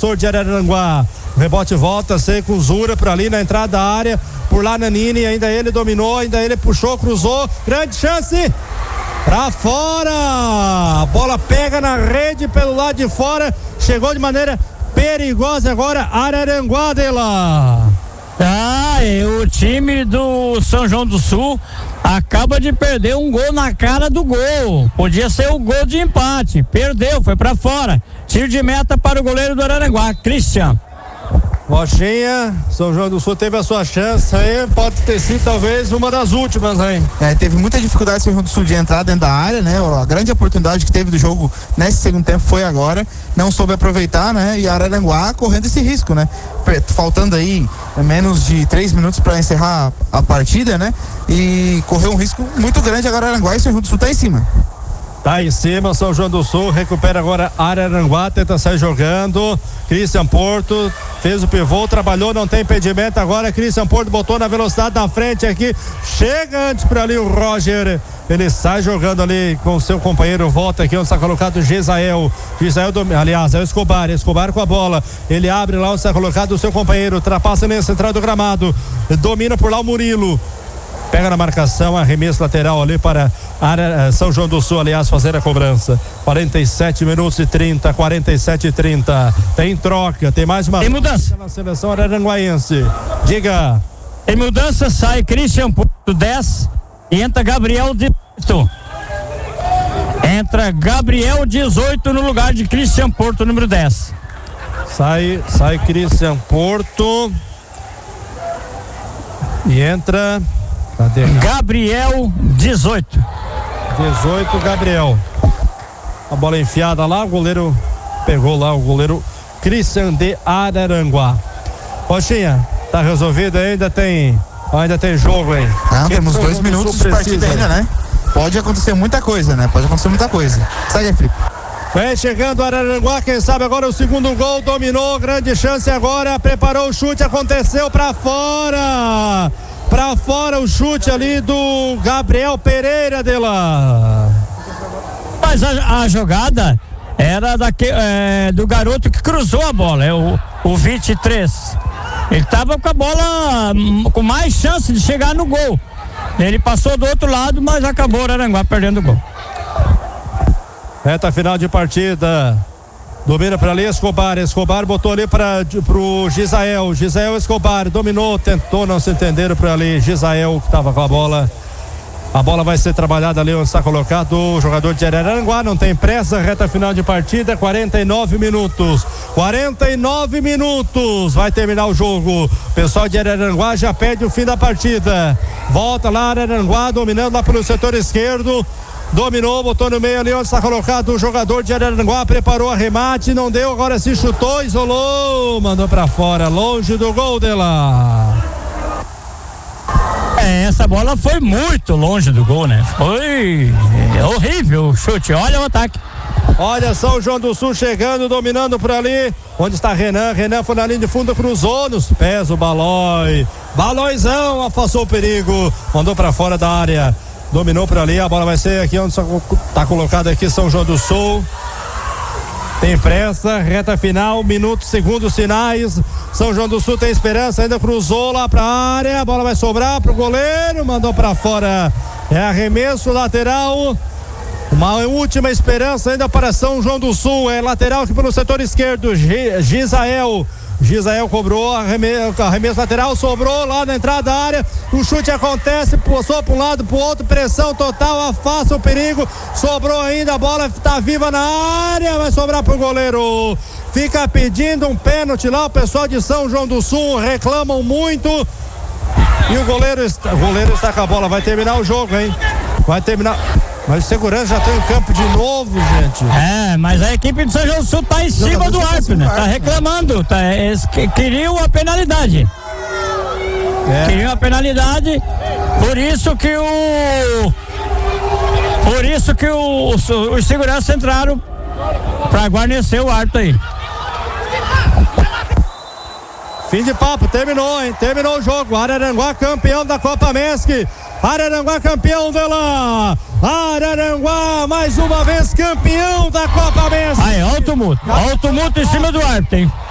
defensor de Araranguá. O rebote volta, com Zura por ali na entrada da área, por lá Nanini, ainda ele dominou, ainda ele puxou, cruzou, grande chance, pra fora, a bola pega na rede pelo lado de fora, chegou de maneira perigosa agora Araranguá dela. O time do São João do Sul acaba de perder um gol na cara do gol. Podia ser o gol de empate. Perdeu, foi pra fora. Tiro de meta para o goleiro do Araranguá, Christian. Rochinha, São João do Sul teve a sua chance aí, pode ter sido talvez uma das últimas aí. Teve muita dificuldade São João do Sul de entrar dentro da área, né? A grande oportunidade que teve do jogo nesse segundo tempo foi agora, não soube aproveitar, né? E Araranguá correndo esse risco, né? Faltando aí menos de 3 minutos para encerrar a partida, né? E correu um risco muito grande agora Araranguá e São João do Sul tá em cima. Tá em cima, São João do Sul recupera agora Araranguá, tenta sair jogando. Christian Porto fez o pivô, trabalhou, não tem impedimento. Agora Christian Porto botou na velocidade na frente aqui. Chega antes para ali o Roger. Ele sai jogando ali com o seu companheiro. Volta aqui onde está colocado o Gisael. Aliás, é o Escobar. Escobar com a bola. Ele abre lá onde está colocado o seu companheiro. Ultrapassa na central do gramado. Domina por lá o Murilo. Pega na marcação, arremesso lateral ali para São João do Sul, aliás, fazer a cobrança. 47 minutos e 30, 47 e 30. Tem troca, tem mais uma. Tem mudança na seleção araranguaense. Diga. Tem mudança, sai Christian Porto 10 e entra Gabriel 18. Entra Gabriel 18 no lugar de Christian Porto, número 10. Sai Christian Porto. E entra. Cadê? Gabriel 18, Gabriel. A bola enfiada lá, o goleiro pegou lá, o goleiro Christian de Araranguá. Rochinha, tá resolvido, ainda tem jogo aí. Temos 2 minutos de partida ainda, né? Pode acontecer muita coisa, né? Segue aí, Felipe. Vem chegando Araranguá, quem sabe agora o segundo gol, dominou, grande chance agora, preparou o chute, aconteceu pra fora o chute ali do Gabriel Pereira de lá. Mas a jogada era do garoto que cruzou a bola, o 23. Ele tava com a bola com mais chance de chegar no gol. Ele passou do outro lado, mas acabou o Araranguá perdendo o gol. Reta final de partida. Domina para ali Escobar botou ali pro Gisael Escobar, dominou, tentou, não se entenderam para ali, Gisael que estava com a bola vai ser trabalhada ali onde está colocado o jogador de Araranguá, não tem pressa, reta final de partida, 49 minutos, vai terminar o jogo, o pessoal de Araranguá já pede o fim da partida, volta lá Araranguá, dominando lá pelo setor esquerdo, dominou, botou no meio ali onde está colocado o jogador de Araranguá, preparou a remate, não deu, agora se chutou, isolou, mandou pra fora, longe do gol dela. Essa bola foi muito longe do gol, né? Foi horrível o chute, olha o ataque. Olha São João do Sul chegando, dominando por ali, onde está Renan foi na linha de fundo, cruzou nos pés o Balóizão, afastou o perigo, mandou pra fora da área. Dominou por ali, a bola vai ser aqui onde está colocado aqui São João do Sul. Tem pressa, reta final, minutos, segundos, sinais. São João do Sul tem esperança, ainda cruzou lá para a área, a bola vai sobrar pro goleiro, mandou para fora. É arremesso lateral. Uma última esperança ainda para São João do Sul, é lateral aqui pelo setor esquerdo, Gisael cobrou, arremesso lateral, sobrou lá na entrada da área, o chute acontece, passou para um lado, para o outro, pressão total, afasta o perigo, sobrou ainda, a bola está viva na área, vai sobrar para o goleiro, fica pedindo um pênalti lá, o pessoal de São João do Sul reclamam muito, e o goleiro está com a bola, vai terminar o jogo, hein? Vai terminar. Mas o segurança já está em campo de novo, gente. Mas a equipe de São João do Sul está em cima do árbitro, né? Tá reclamando, eles queriam a penalidade. Queriam a penalidade, por isso que os seguranças entraram para guarnecer o árbitro aí. Fim de papo, terminou, hein? Terminou o jogo. Araranguá campeão da Copa MESC. Araranguá campeão dela. Araranguá mais uma vez campeão da Copa MESC. Aí, alto muto em cima do árbitro, hein?